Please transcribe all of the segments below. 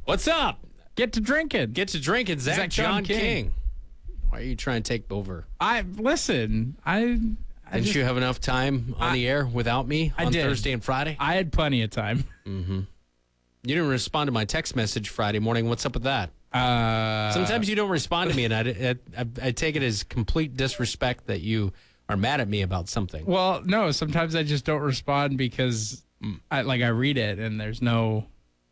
What's up? Get to drinking. Get to drinking, Zach John King. Why are you trying to take over? Didn't you have enough time on the air without me on Thursday and Friday? I had plenty of time. Mm-hmm. You didn't respond to my text message Friday morning. What's up with that? Sometimes you don't respond to me, and I take it as complete disrespect that you are mad at me about something. Well, no, sometimes I just don't respond because I read it and there's no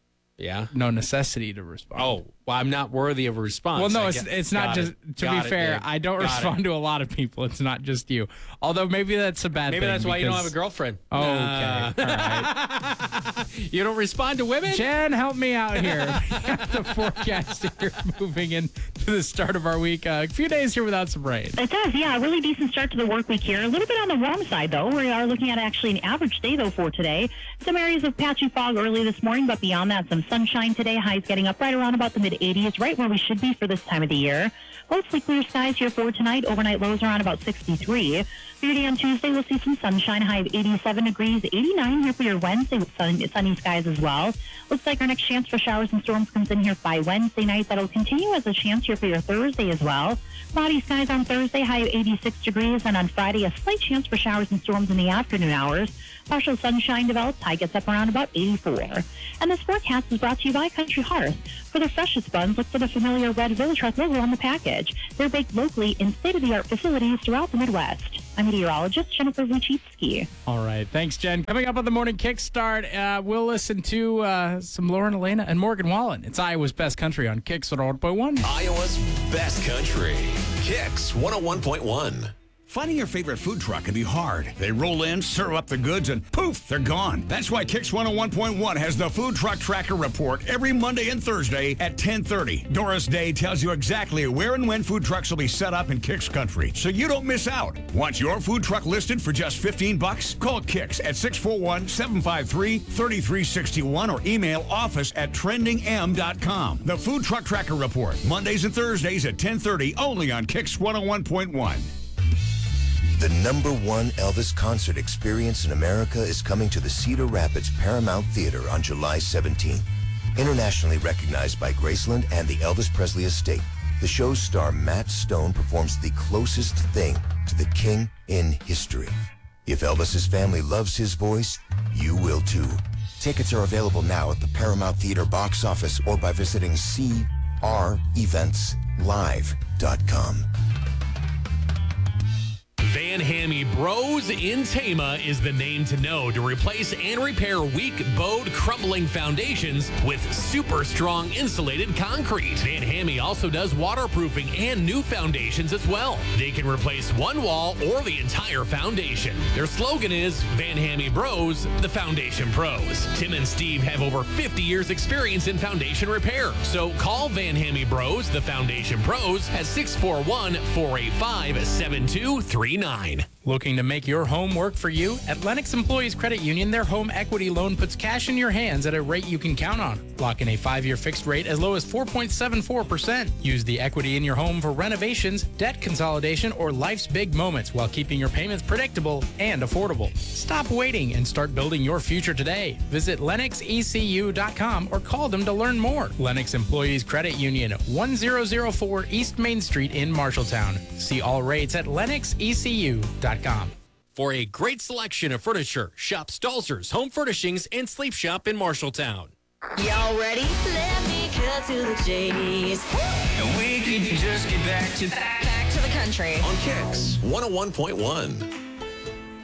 necessity to respond. Oh, well, I'm not worthy of a response. Well, no, it's not just, to be fair, I don't respond to a lot of people. It's not just you. Although maybe that's a bad thing. Maybe that's why you don't have a girlfriend. Oh, okay. All right. You don't respond to women? Jen, help me out here. The forecast here moving into the start of our week. A few days here without some rain. It does, yeah. A really decent start to the work week here. A little bit on the warm side, though. We are looking at actually an average day, though, for today. Some areas of patchy fog early this morning, but beyond that, some sunshine today. Highs getting up right around about the mid-80s, right where we should be for this time of the year. Mostly clear skies here for tonight. Overnight lows around about 63. For your day on Tuesday, we'll see some sunshine, high of 87 degrees, 89 here for your Wednesday with sunny skies as well. Looks like our next chance for showers and storms comes in here by Wednesday night. That'll continue as a chance here for your Thursday as well. Cloudy skies on Thursday, high of 86 degrees, and on Friday, a slight chance for showers and storms in the afternoon hours. Partial sunshine develops, high gets up around about 84. And this forecast is brought to you by Country Hearth. For the freshest buns, look for the familiar red Village Hearth logo on the package. They're baked locally in state-of-the-art facilities throughout the Midwest. I'm meteorologist Jennifer Vuchitsky. All right. Thanks, Jen. Coming up on the morning kickstart, we'll listen to some Lauren Elena and Morgan Wallen. It's Iowa's Best Country on Kicks 101.1. Iowa's Best Country. Kicks 101.1. Finding your favorite food truck can be hard. They roll in, serve up the goods, and poof, they're gone. That's why Kix 101.1 has the Food Truck Tracker Report every Monday and Thursday at 10:30. Doris Day tells you exactly where and when food trucks will be set up in Kix country, so you don't miss out. Want your food truck listed for just $15? Call Kix at 641-753-3361 or email office@trendingm.com. The Food Truck Tracker Report, Mondays and Thursdays at 10:30, only on Kix 101.1. The #1 Elvis concert experience in America is coming to the Cedar Rapids Paramount Theater on July 17th. Internationally recognized by Graceland and the Elvis Presley Estate, the show's star Matt Stone performs the closest thing to the king in history. If Elvis's family loves his voice, you will too. Tickets are available now at the Paramount Theater box office or by visiting creventslive.com. Van Hammy Bros in Tama is the name to know to replace and repair weak, bowed, crumbling foundations with super strong insulated concrete. Van Hammy also does waterproofing and new foundations as well. They can replace one wall or the entire foundation. Their slogan is Van Hammy Bros, the Foundation Pros. Tim and Steve have over 50 years experience in foundation repair. So call Van Hammy Bros, the Foundation Pros at 641-485-7239. Looking to make your home work for you? At Lennox Employees Credit Union, their home equity loan puts cash in your hands at a rate you can count on. Lock in a 5-year fixed rate as low as 4.74%. Use the equity in your home for renovations, debt consolidation, or life's big moments while keeping your payments predictable and affordable. Stop waiting and start building your future today. Visit LennoxECU.com or call them to learn more. Lennox Employees Credit Union, 1004 East Main Street in Marshalltown. See all rates at LennoxECU.com. For a great selection of furniture, shop Stalzer's Home Furnishings and Sleep Shop in Marshalltown. Y'all ready? Let me cut to the chase. And we can just get back to the country. On Kicks 101.1.